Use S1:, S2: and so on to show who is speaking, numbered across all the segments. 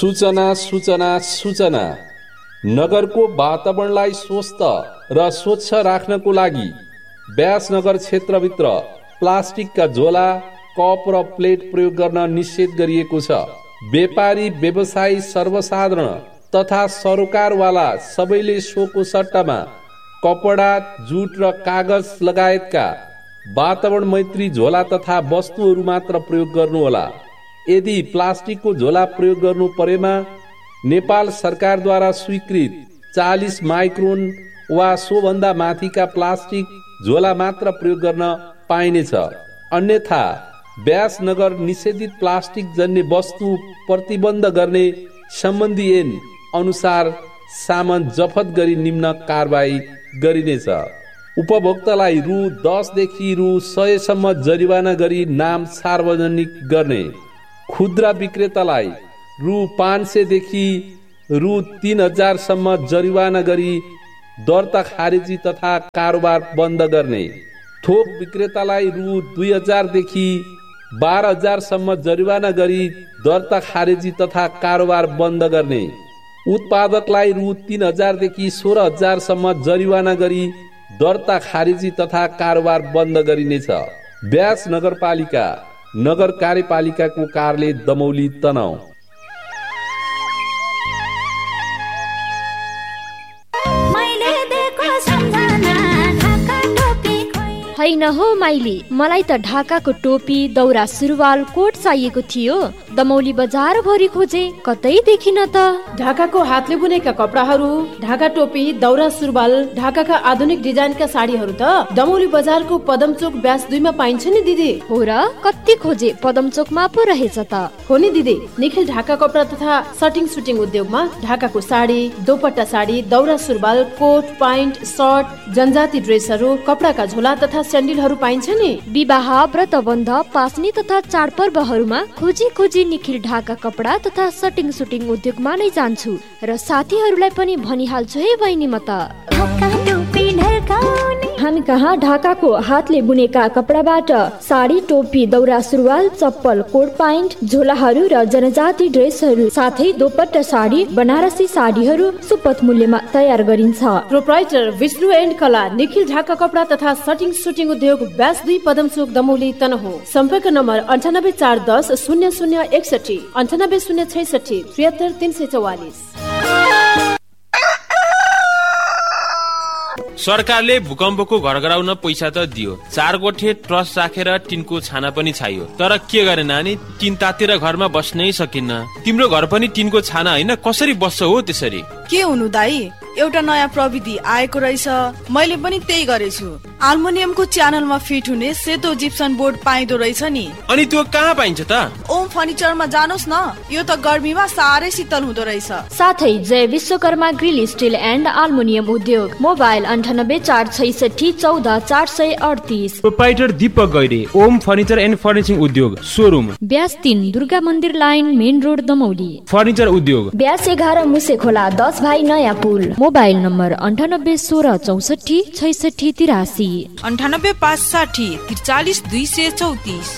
S1: सूचना सूचना सूचना। नगरको वातावरणलाई स्वस्थ र स्वच्छ राख्नको लागि व्यासनगर क्षेत्रभित्र प्लास्टिकका झोला, कप र प्लेट प्रयोग गर्न निषेध गरिएको छ। व्यापारी, व्यवसायी, सर्वसाधारण तथा सरोकारवाला सबैले सोको सट्टामा कपडा, जुट र कागज लगायतका वातावरण मैत्री झोला तथा वस्तुहरू मात्र प्रयोग गर्नुहोला। यदि प्लास्टिकको झोला प्रयोग गर्नु परेमा नेपाल सरकारद्वारा स्वीकृत 40 माइक्रोन वा सोभन्दा माथिका प्लास्टिक झोला मात्र प्रयोग गर्न पाइनेछ। अन्यथा व्यासनगर निषेधित प्लास्टिक जन्य वस्तु प्रतिबन्ध गर्ने सम्बन्धी ऐन अनुसार सामान जफत गरी निम्न कारबाही गरिनेछ। उपभोक्तालाई रु 10 देखि रु 100 सम्म जरिवाना गरी नाम सार्वजनिक गर्ने। खुद्रा विक्रेतालाई रु 500 देखि रु 3000 सम्म जरिवाना गरी दर्ता खारेजी तथा कारोबार बन्द गर्ने। थोक विक्रेतालाई रु 2000 देखि 12000 सम्म जरिवाना गरी दर्ता खारेजी तथा कारोबार बन्द गर्ने। उत्पादकलाई रु 3000 देखि 16000 सम्म जरिवाना गरी दर्ता खारेजी तथा कारोबार बन्द गरिनेछ। व्यास नगरपालिका, नगर कार्यपालिकाको कार्यालय दमौली तनहुँ।
S2: हैन हो माइली, मलाई त ढाकाको टोपी, दौरा सुरुवाल, कोट चाहिएको थियो। दमौली बजार भरि खोजे, कतै देखिन त।
S3: ढाकाको हातले बुनेका कपडाहरू, ढाका टोपी, दौरा सुरुवाल, ढाकाका आधुनिक डिजाइनका साडीहरू त दमौली बजारको पदमचोक व्यास 2 मा पाइन्छ नि दिदी।
S2: हो र, कति खोजे, पदमचोकमा पो रहेछ त।
S3: हो नि दिदी, निखिल ढाका कपडा तथा सटिङ उद्योगमा ढाकाको साडी, दोपट्टा साडी, दौरा सुरुवाल, कोट, प्यान्ट, सर्ट, जनजाति ड्रेसहरू, कपडाका झोला तथा स्यान्डलहरू पाइन्छ नि।
S2: विवाह, व्रतबन्ध, पासनी तथा चाडपर्वहरूमा खोजी निखिल ढाका कपडा तथा सटिङ उद्योगमा नै जान्छु र साथीहरूलाई पनि भनिहाल्छु है बहिनी म त। हामी कहाँ ढाकाको हातले बुनेका कपडाबाट साडी, टोपी, दौरा सुरुवाल, चप्पल, कोट, प्यान्ट, झोलाहरू र जनजाति ड्रेसहरू साथै दोपट्टा साडी, बनारसी साडीहरू सुपथ मूल्यमा तयार गरिन्छ।
S3: प्रोप्राइटर विष्णु एन्ड कला, निखिल ढाका कपडा तथा सटिङ उद्योग, व्यास 2 पदमचोक, दमौली तनहुँ। सम्पर्क नम्बर 98410 0061, 98066 73344।
S4: सरकारले भूकम्पको घर गराउन पैसा त दियो, 4 गोठे ट्रस्ट राखेर टिनको छाना पनि चाहियो। तर के गरे नानी, टिन तातेर घरमा बस्नै सकिन्न। तिम्रो घर पनि टिनको छाना होइन, कसरी बस्छ हो त्यसरी?
S5: के हुनु दाई, एउटा नयाँ प्रविधि आएको रहेछ, मैले पनि त्यही गरेछु। एल्युमिनियमको च्यानलमा फिट हुने सेतो जिप्सन बोर्ड पाइदो रहेछ नि।
S4: अनि त्यो कहाँ पाइन्छ त?
S5: ओम फर्निचरमा जानुहोस् न, यो त गर्मीमा साह्रै शीतल हुँदो रहेछ।
S2: साथै जय Vishwakarma grill still and aluminium उद्योग। Mobile 9846 14 438।
S4: Proprietor Deepak Gaire, Om furniture and फर्निचिङ उद्योग, सोरुम
S2: व्यास 3 दुर्गा मन्दिर line, main road, Damauli.
S4: Furniture उद्योग
S2: व्यास 11 मुसे खोला, 10 भाइ नयाँ पुल। Mobile number 98 16 64 66 83,
S5: 98 560 43 234।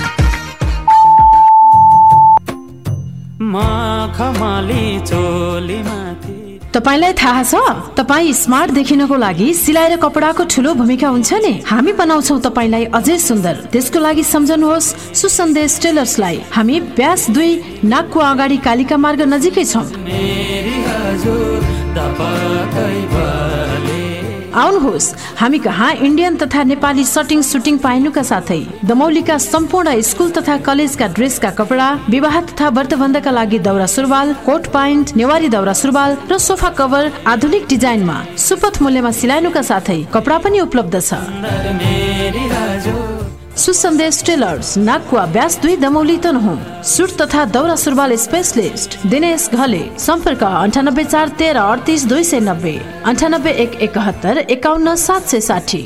S3: तपाईलाई थाहा छ, तपाई स्मार्ट देखिनको लागि सिलाइ र कपडाको ठूलो भूमिका हुन्छ नि। हामी बनाउँछौ तपाईलाई अझै सुन्दर। त्यसको लागि सम्झनुहोस् सुसन्देश टेलर्सलाई। हामी व्यास 2 नाकको अगाडि कालिका मार्ग नजिकै छौं। आउनुहोस्, हामी कहाँ इन्डियन तथा नेपाली सटिङ पाइनुका साथै दमौलीका सम्पूर्ण स्कुल तथा कलेजका ड्रेसका कपडा, विवाह तथा व्रतबन्धका लागि दौरा सुरुवाल, कोट, प्यान्ट, नेवारी दौरा सुरुवाल र सोफा कभर आधुनिक डिजाइनमा सुपथ मूल्यमा सिलाइनुका साथै कपडा पनि उपलब्ध छ। सुसन्देश टेलर्स, नाकवा, व्यास 2 दमौली तनहुँ। सुट तथा दौरा सुरुवाल स्पेशलिस्ट दिनेश घले। सम्पर्क 98 413 38 290, 98 171 51 760।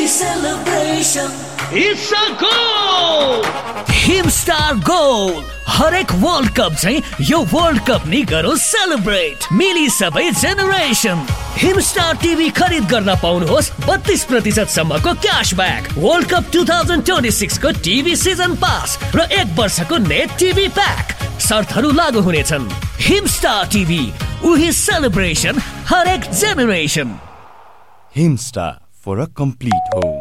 S6: It's a goal! Himstar goal हरेक वर्ल्ड कप चाहिँ यो वर्ल्ड कप नि गरौँ सेलिब्रेट मिली सबै जेनेरेसन हिमस्टार टिभी खरिद गर्न पाउनुहोस् 32% सम्मको क्याशब्याक वर्ल्ड कप 2026 को टिभी सिजन पास र 1 वर्षको नेट टिभी प्याक शर्तहरू लागू हुनेछन् हिमस्टार टिभी उही सेलिब्रेसन हरेक generation
S7: Himstar for a complete home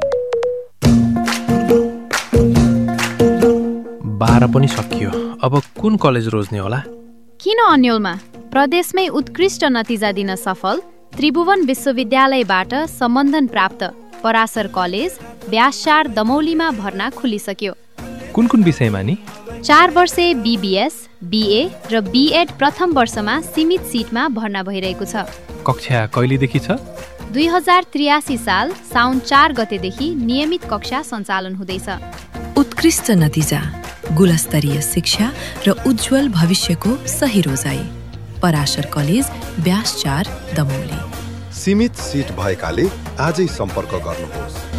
S8: 12 पनि सकियो अब कुन कलेज रोज्ने होला
S9: किन अन्यलमा प्रदेशमै उत्कृष्ट नतिजा दिन सफल त्रिभुवन विश्वविद्यालयबाट सम्बन्धन प्राप्त पराशर कलेज व्यासचार दमौलीमा भर्ना खुलिसक्यो
S8: कुन कुन विषयमा नि
S9: 4 वर्षे बीबीएस बीए र बीएड प्रथम वर्षमा सीमित सिटमा भर्ना भइरहेको छ
S8: कक्षा कहिलेदेखि छ
S9: 2083 साल साउन 4 गतेदेखि नियमित कक्षा सञ्चालन हुँदैछ
S10: उत्कृष्ट नतिजा गुणस्तरीय शिक्षा र उज्जवल भविष्यको सही रोजाई पराशर कलेज व्यासचार दमौली
S11: सीमित सिट भएकाले आजै सम्पर्क गर्नुहोस्